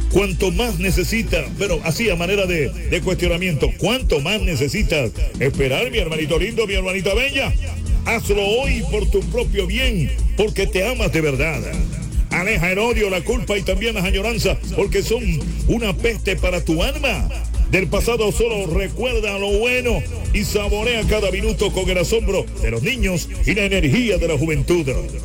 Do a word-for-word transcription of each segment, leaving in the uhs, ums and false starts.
Cuanto más necesitas, pero así a manera de, de cuestionamiento, ¿cuánto más necesitas esperar, mi hermanito lindo, mi hermanita bella? Hazlo hoy por tu propio bien, porque te amas de verdad. Aleja el odio, la culpa y también las añoranzas, porque son una peste para tu alma. Del pasado solo recuerda lo bueno y saborea cada minuto con el asombro de los niños y la energía de la juventud.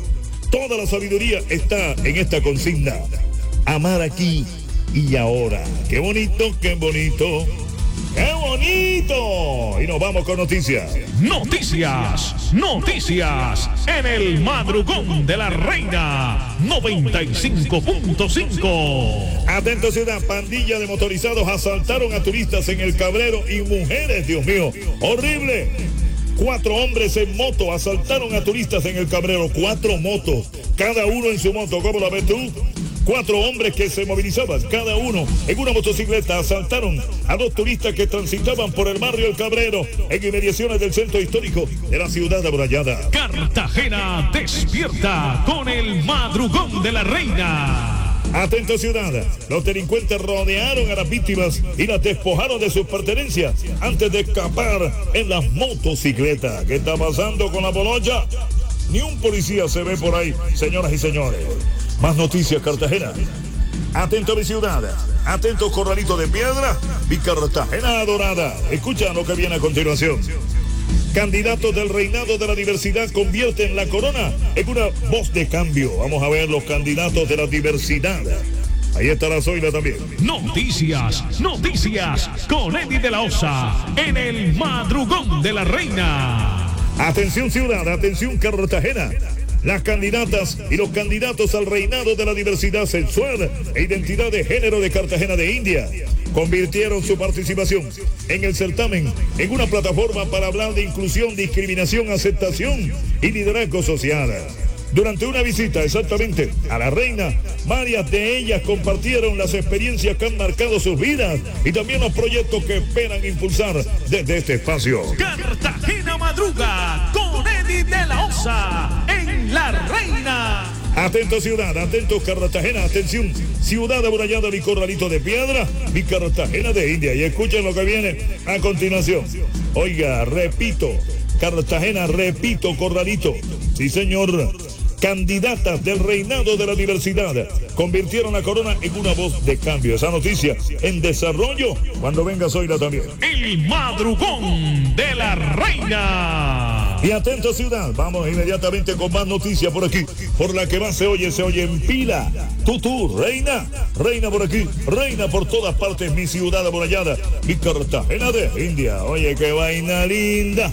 Toda la sabiduría está en esta consigna: amar aquí y ahora. ¡Qué bonito, qué bonito! ¡Qué bonito! Y nos vamos con noticias. Noticias, noticias, en el madrugón de la reina, noventa y cinco punto cinco. Atento ciudad, pandilla de motorizados asaltaron a turistas en el Cabrero y mujeres, Dios mío, horrible. Cuatro hombres en moto asaltaron a turistas en el Cabrero, cuatro motos, cada uno en su moto, ¿cómo la ves tú? Cuatro hombres que se movilizaban, cada uno en una motocicleta, asaltaron a dos turistas que transitaban por el barrio El Cabrero, en inmediaciones del centro histórico de la ciudad amurallada. Cartagena despierta con el madrugón de la reina. Atento ciudad, los delincuentes rodearon a las víctimas y las despojaron de sus pertenencias antes de escapar en las motocicletas. ¿Qué está pasando con la Bolocha? Ni un policía se ve por ahí, señoras y señores. Más noticias, Cartagena. Atento mi ciudad, atento Corralito de Piedra, mi Cartagena adorada. Escucha lo que viene a continuación. Candidatos del reinado de la diversidad convierten la corona en una voz de cambio. Vamos a ver los candidatos de la diversidad. Ahí estará Zoila también. Noticias, noticias con Eddie de la Osa en el madrugón de la reina. Atención ciudad, atención Cartagena. Las candidatas y los candidatos al reinado de la diversidad sexual e identidad de género de Cartagena de India convirtieron su participación en el certamen en una plataforma para hablar de inclusión, discriminación, aceptación y liderazgo social. Durante una visita exactamente a la reina, varias de ellas compartieron las experiencias que han marcado sus vidas y también los proyectos que esperan impulsar desde este espacio. Cartagena madruga con Eddie de la Osa en La Reina. Atento ciudad, atento Cartagena, atención ciudad amurallada, mi Corralito de Piedra, mi Cartagena de India. Y escuchen lo que viene a continuación. Oiga, repito, Cartagena, repito, Corralito. Sí, señor. Candidatas del reinado de la diversidad convirtieron la corona en una voz de cambio. Esa noticia en desarrollo cuando venga Zoila también. El madrugón de la reina. Y atento ciudad, vamos inmediatamente con más noticias por aquí, por la que más se oye, se oye en pila. Tú, tú, reina, reina por aquí, reina por todas partes, mi ciudad amurallada, mi Cartagena de India. Oye, qué vaina linda.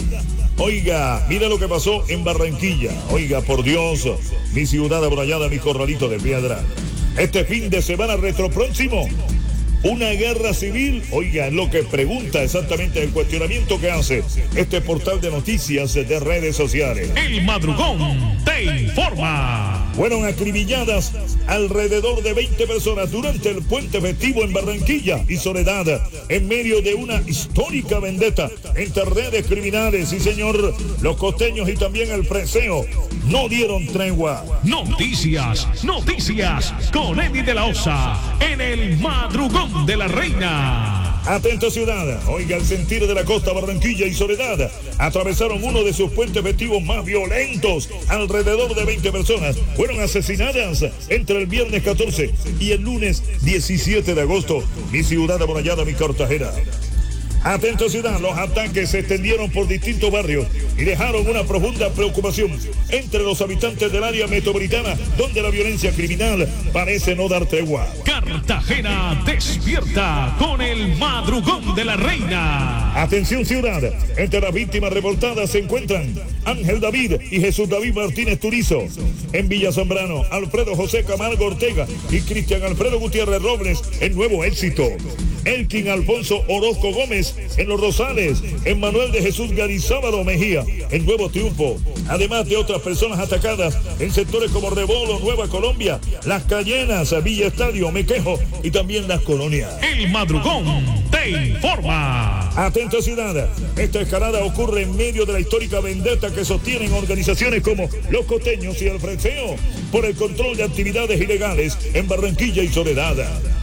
Oiga, mira lo que pasó en Barranquilla. Oiga, por Dios, mi ciudad amurallada, mi Corralito de Piedra. Este fin de semana retropróximo, una guerra civil. Oiga, lo que pregunta exactamente el cuestionamiento que hace este portal de noticias de redes sociales. El madrugón te informa. Fueron acribilladas alrededor de veinte personas durante el puente festivo en Barranquilla y Soledad, en medio de una histórica vendetta entre redes criminales. Sí, señor, los costeños y también el preseo no dieron tregua. Noticias, noticias con Eddie de la Osa en el madrugón de la reina. Atento ciudad, oiga, el sentir de la costa Barranquilla y Soledad atravesaron uno de sus puentes festivos más violentos. Alrededor de veinte personas fueron asesinadas entre el viernes catorce y el lunes diecisiete de agosto. Mi ciudad amurallada, mi Cartagena. Atento ciudad, los ataques se extendieron por distintos barrios y dejaron una profunda preocupación entre los habitantes del área metropolitana, donde la violencia criminal parece no dar tregua. Cartagena despierta con el madrugón de la reina. Atención ciudad, entre las víctimas reportadas se encuentran Ángel David y Jesús David Martínez Turizo. En Villa Zambrano, Alfredo José Camargo Ortega y Cristian Alfredo Gutiérrez Robles en Nuevo Éxito. Elkin Alfonso Orozco Gómez en Los Rosales, Emmanuel de Jesús Garizábado Mejía en Nuevo Triunfo, además de otras personas atacadas en sectores como Rebolo, Nueva Colombia, Las Cayenas, Villa Estadio, Mequejo y también Las Colonias. El madrugón te informa. Atento ciudad, esta escalada ocurre en medio de la histórica vendetta que sostienen organizaciones como Los Costeños y el Freseo por el control de actividades ilegales en Barranquilla y Soledad.